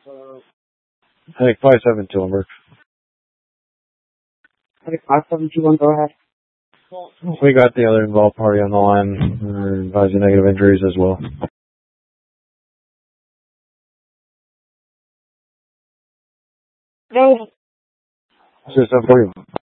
I think 572 will work. Okay, 5721, go ahead. We got the other involved party on the line. We're advising negative injuries as well. No. System for you.